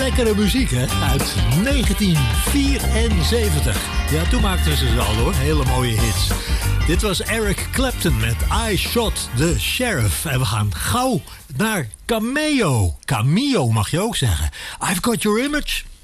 Lekkere muziek, hè? Uit 1974. Ja, toen maakten ze al, hoor. Hele mooie hits. Dit was Eric Clapton met I Shot the Sheriff. En we gaan gauw naar Cameo. Cameo mag je ook zeggen. I've Got Your Image.